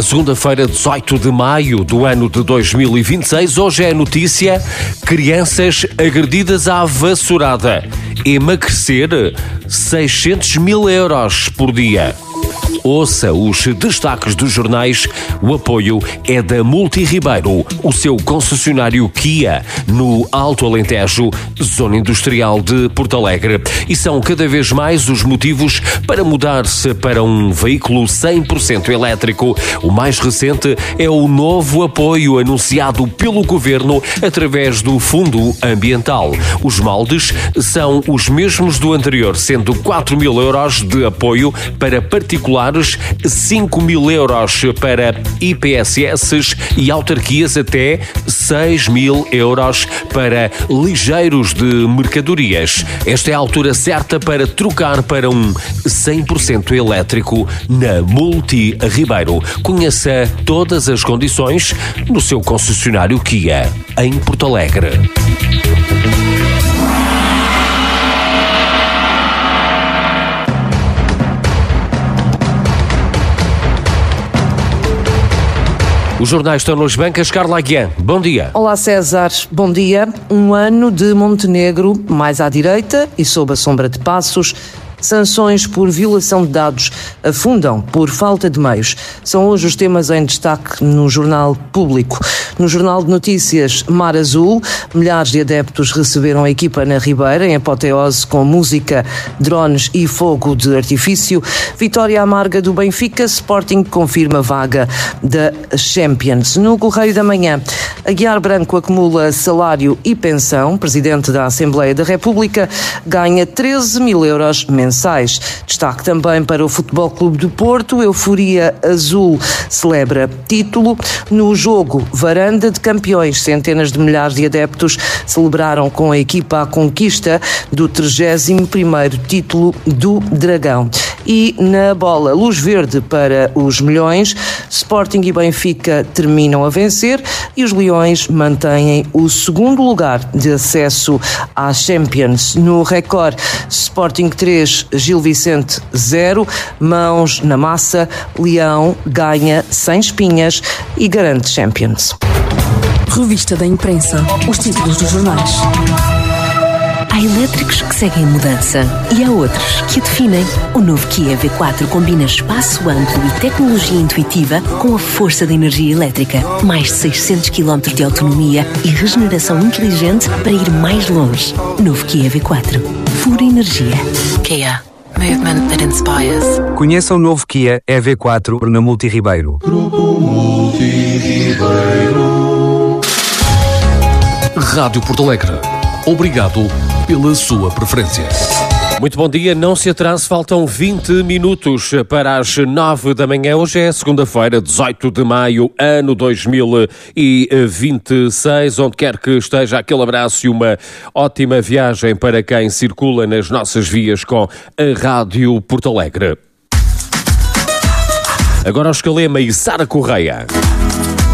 Segunda-feira, 18 de maio do ano de 2026. Hoje é a notícia: crianças agredidas à vassourada. Emagrecer 600 mil euros por dia. Ouça os destaques dos jornais. O apoio é da Multi Ribeiro, o seu concessionário Kia, no Alto Alentejo, zona industrial de Porto Alegre. E são cada vez mais os motivos para mudar-se para um veículo 100% elétrico. O mais recente é o novo apoio anunciado pelo Governo através do Fundo Ambiental. Os moldes são os mesmos do anterior, sendo 4 mil euros de apoio para particulares, 5 mil euros para IPSS e autarquias, até 6 mil euros para ligeiros de mercadorias. Esta é a altura certa para trocar para um 100% elétrico na Multi Ribeiro. Conheça todas as condições no seu concessionário Kia, em Porto Alegre. Os jornais estão nas bancas. Carla Aguian, bom dia. Olá César, bom dia. Um ano de Montenegro mais à direita e sob a sombra de Passos. Sanções por violação de dados afundam por falta de meios. São hoje os temas em destaque no Jornal Público. No Jornal de Notícias, Mar Azul, milhares de adeptos receberam a equipa na Ribeira, em apoteose com música, drones e fogo de artifício. Vitória amarga do Benfica, Sporting confirma vaga da Champions. No Correio da Manhã, Aguiar Branco acumula salário e pensão. Presidente da Assembleia da República ganha 13 mil euros mensais. Destaque também para o Futebol Clube do Porto. Euforia Azul celebra título. No jogo Varanda de Campeões, centenas de milhares de adeptos celebraram com a equipa a conquista do 31º título do Dragão. E na bola, luz verde para os milhões. Sporting e Benfica terminam a vencer e os Leões mantêm o segundo lugar de acesso à Champions. No Record, Sporting 3, Gil Vicente 0, mãos na massa. Leão ganha sem espinhas e garante Champions. Revista da Imprensa. Os títulos dos jornais. Há elétricos que seguem mudança e há outros que a definem. O novo Kia EV4 combina espaço amplo e tecnologia intuitiva com a força da energia elétrica. Mais de 600 km de autonomia e regeneração inteligente para ir mais longe. Novo Kia EV4. Pura energia. Kia. Movement that inspires. Conheça o novo Kia EV4 na Multi Ribeiro. Grupo Multi Ribeiro. Rádio Porto Alegre. Obrigado pela sua preferência. Muito bom dia, não se atrase, faltam 20 minutos para as 9 da manhã. Hoje é segunda-feira, 18 de maio, ano 2026. Onde quer que esteja, aquele abraço e uma ótima viagem para quem circula nas nossas vias com a Rádio Porto Alegre. Agora o Escalema e Sara Correia.